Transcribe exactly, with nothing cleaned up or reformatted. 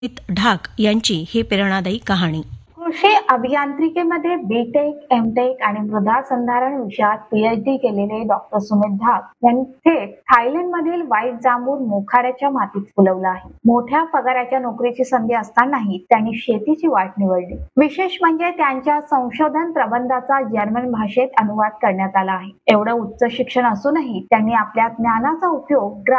ढाक यांची ही प्रेरणादायी कहाणी. कृषी अभियांत्रिकीमध्ये बी टेक, एम टेक आणि मृदा संधारण विषयात पी एच डी केलेले डॉक्टर सुमित ढाक यांनी थेट थायलंडमधील व्हाईट जांभूळ मोखाड्याच्या मातीत फुलवलं आहे. मोठ्या पगाराच्या नोकरीची संधी असतानाही त्यांनी शेतीची वाट निवडली. विशेष म्हणजे त्यांच्या संशोधन प्रबंधाचा जर्मन भाषेत अनुवाद करण्यात आला आहे. एवढं उच्च शिक्षण असूनही त्यांनी आपल्या ज्ञानाचा उपयोग